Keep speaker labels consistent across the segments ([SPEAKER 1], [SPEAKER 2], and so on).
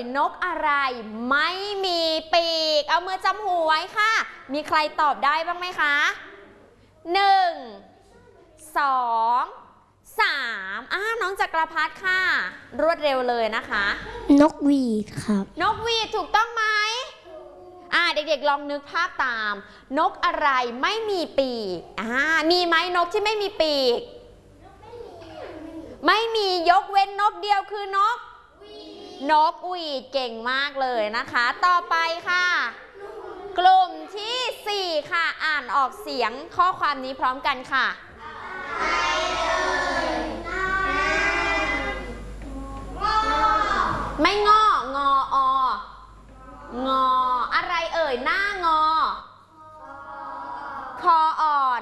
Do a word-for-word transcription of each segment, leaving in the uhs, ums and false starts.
[SPEAKER 1] นกอะไรไม่มีปีกเอามือจำหูไว้ค่ะมีใครตอบได้บ้างไหมคะหนึ่งสองสามอ่าน้องจักรพัฒน์ค่ะรวดเร็วเลยนะคะ
[SPEAKER 2] นกหวีดครับ
[SPEAKER 1] นกหวีดถูกต้องไหมอ่าเด็กๆลองนึกภาพตามนกอะไรไม่มีปีกอ่ามีไหมนกที่ไม่มีปีกไม่มียกเว้นนกเดียวคือนกนกหวีดเก่งมากเลยนะคะต่อไปค่ะกลุ่มที่สี่ค่ะอ่านออกเสียงข้อความนี้พร้อมกันค่ะไม่งองอองออะไรเอ่ยหน้างอคออ่อน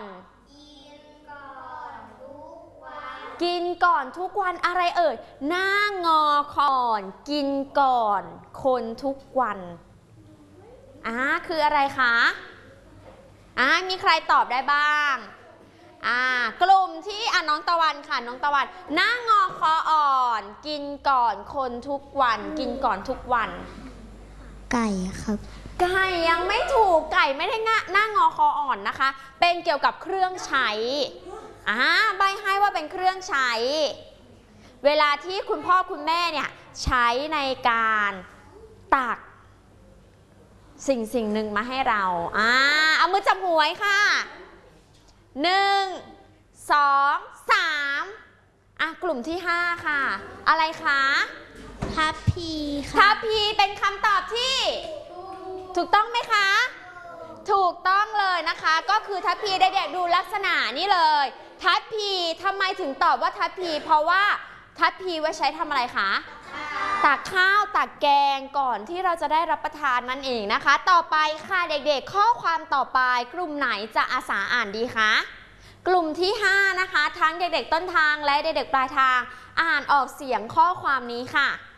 [SPEAKER 1] กินก่อนทุกวันอะไรเอ่ยหน้างอคออ่อนกินก่อนคนทุกวันอ่าคืออะไรคะอ่ามีใครตอบได้บ้างอ่ากลุ่มที่อ่ะน้องตะวันค่ะน้องตะวันหน้างอคออ่อนกินก่อนคนทุกวันกินก่อนทุกวัน
[SPEAKER 2] ไก่ครับ
[SPEAKER 1] ไก่ยังไม่ถูกไก่ไม่ได้หน้างอคออ่อนนะคะเป็นเกี่ยวกับเครื่องใช้อ่าใบให้ว่าเป็นเครื่องใช้เวลาที่คุณพ่อคุณแม่เนี่ยใช้ในการตักสิ่งสิ่งหนึ่งมาให้เราอ่าเอามือจับหัวค่ะหนึ่งสองสามอ่ะกลุ่มที่ห้าค่ะอะไรคะ
[SPEAKER 2] ทัพพีค่ะ
[SPEAKER 1] ทัพพีเป็นคำตอบที่ถูกต้องไหมคะถูกต้องเลยนะคะก็คือทัพพีเด็กๆดูลักษณะนี่เลยทัพพีทำไมถึงตอบว่าทัพพีเพราะว่าทัพพีไว้ใช้ทำอะไรคะตักข้าวตักแกงก่อนที่เราจะได้รับประทานนั่นเองนะคะต่อไปค่ะเด็กๆข้อความต่อไปกลุ่มไหนจะอาสาอ่านดีคะกลุ่มที่ห้านะคะทั้งเด็กๆต้นทางและเด็กๆปลายทางอ่านออกเสียงข้อความนี้ค่ะ